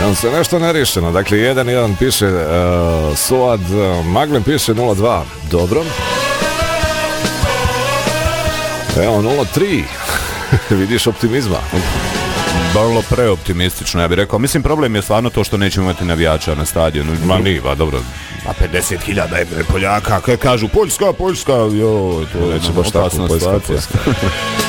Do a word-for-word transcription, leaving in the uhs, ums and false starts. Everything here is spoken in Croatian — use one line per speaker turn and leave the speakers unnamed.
Evo se nešto nerišeno. Dakle, jedan jedan piše uh, Suad, uh, Maglin piše nula dva. Dobro. Evo nula tri. Vidiš optimizma.
Vrlo preoptimistično, ja bih rekao. Mislim, problem je stvarno to što nećemo imati navijača na stadionu.
Ma nije, ba dobro.
A pedeset hiljada je Poljaka, kad kažu Poljska, Poljska, joj, to je
neće baš tako, Poljska, Poljska.